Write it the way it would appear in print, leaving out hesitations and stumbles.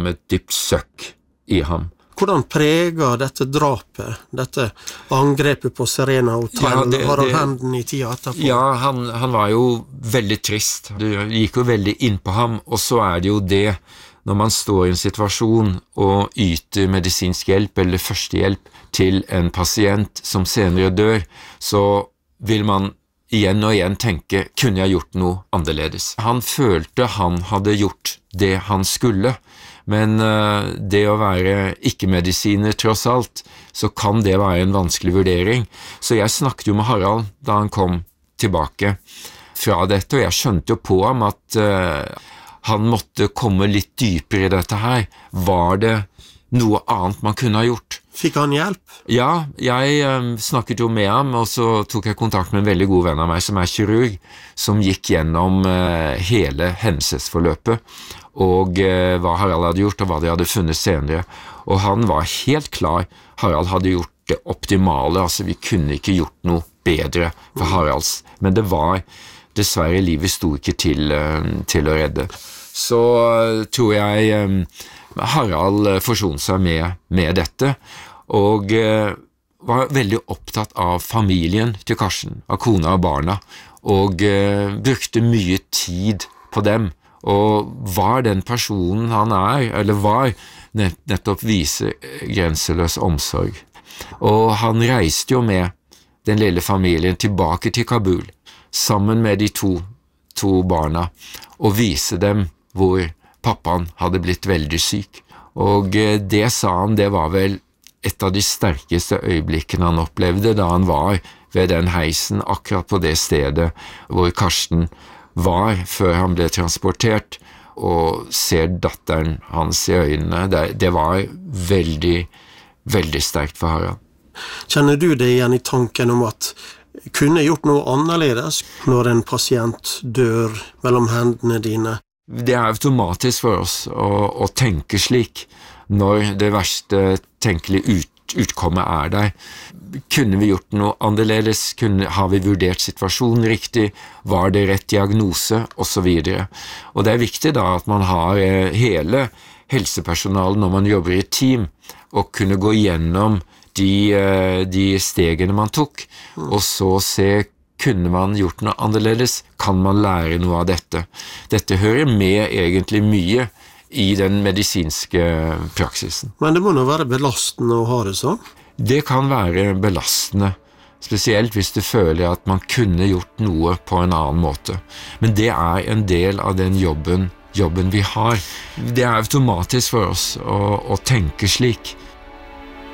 som et dypt søkk i ham. Hvordan preger dette drapet, dette angrepet på Serena Hotel, Harald Henden i tida etterpå? Ja, han var jo veldig trist. Det gikk jo veldig inn på ham, og så det jo det, når man står i en situasjon og yter medisinsk hjelp eller førstehjelp til en pasient som senere dør, så vil man igjen og igjen tenke, kunne jeg gjort noe annerledes? Han følte han hadde gjort det han skulle, men det å være ikke-medisiner tross alt, så kan det være en vanskelig vurdering. Så jeg snakket jo med Harald da han kom tilbake fra dette, og jeg skjønte jo på ham at han måtte komme litt dypere i dette her. Var det noe annet man kunne ha gjort? Fikk han hjelp? Ja, jeg snakket jo med ham, og så tok jeg kontakt med en veldig god venn av meg som kirurg, som gikk gjennom hele hendelsesforløpet, og hva Harald hadde gjort, og hva de hadde funnet senere. Og han var helt klar. Harald hadde gjort det optimale, altså vi kunne ikke gjort noe bedre for Haralds. Men det var dessverre livet sto ikke til å redde. Så tror jeg Harald forsonte seg med dette, og var veldig opptatt av familien til Karsten, av kona og barna, og brukte mye tid på dem, og var den personen han eller var, nettopp viser grenseløs omsorg. Og han reiste jo med den lille familien tilbake til Kabul, sammen med de to barna, og vise dem hvor pappaen hadde blitt veldig syk. Og det sa han, det var vel et av de sterkeste øyeblikkene han opplevde da han var ved den heisen akkurat på det stedet hvor Karsten var før han ble transportert, og ser datteren hans i øynene. Det var veldig, veldig sterkt for Harald. Kjenner du det igjen i tanken om at kunne gjort noe annerledes når en pasient dør mellom hendene dine? Det automatisk for oss å tenke slik når det verste tenkelige utkommet der. Kunne vi gjort noe annerledes? Har vi vurdert situasjonen riktig? Var det rett diagnose? Og så videre. Og det viktig da at man har hele helsepersonalet når man jobber i et team, og kunne gå gjennom de stegene man tok, og så se, kunne man gjort noe annerledes? Kan man lære noe av dette? Dette hører med egentlig mye i den medisinske praksisen. Men det må nå være belastende å ha det sånn? Det kan være belastende, spesielt hvis du føler at man kunne gjort noe på en annen måte. Men det en del av den jobben vi har. Det automatisk for oss å tenke slik.